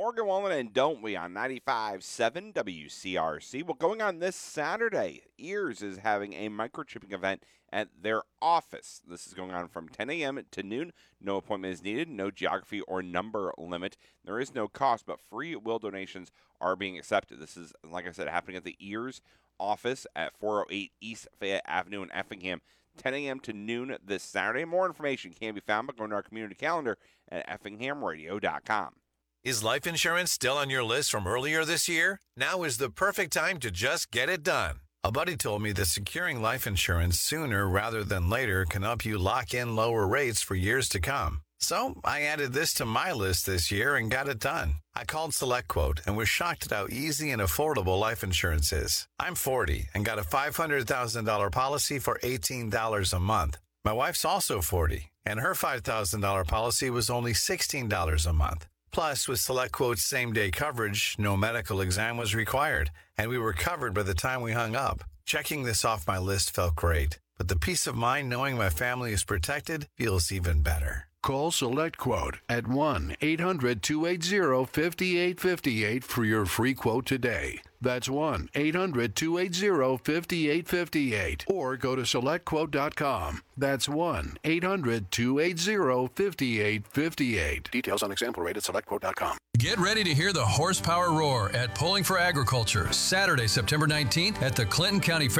Morgan Wallen and Don't We on 95.7 WCRC. Well, going on this Saturday, Ears is having a microchipping event at their office. This is going on from 10 a.m. to noon. No appointment is needed, no geography or number limit. There is no cost, but free will donations are being accepted. This is, like I said, happening at the Ears office at 408 East Fayette Avenue in Effingham. 10 a.m. to noon this Saturday. More information can be found by going to our community calendar at effinghamradio.com. Is life insurance still on your list from earlier this year? Now is the perfect time to just get it done. A buddy told me that securing life insurance sooner rather than later can help you lock in lower rates for years to come. So I added this to my list this year and got it done. I called SelectQuote and was shocked at how easy and affordable life insurance is. I'm 40 and got a $500,000 policy for $18 a month. My wife's also 40, and her $5,000 policy was only $16 a month. Plus, with SelectQuote's same-day coverage, no medical exam was required, and we were covered by the time we hung up. Checking this off my list felt great, but the peace of mind knowing my family is protected feels even better. Call SelectQuote at 1-800-280-5858 for your free quote today. That's 1-800-280-5858. Or go to SelectQuote.com. That's 1-800-280-5858. Details on example rate at SelectQuote.com. Get ready to hear the horsepower roar at Pulling for Agriculture, Saturday, September 19th at the Clinton County Fair.